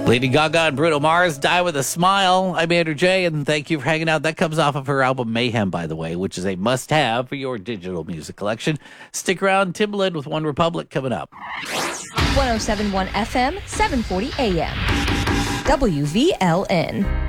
Lady Gaga and Bruno Mars, Die With a Smile. I'm Andrew J, and thank you for hanging out. That comes off of her album Mayhem, by the way, which is a must-have for your digital music collection. Stick around. Timbaland with One Republic coming up. 107.1 FM, 740 AM. WVLN.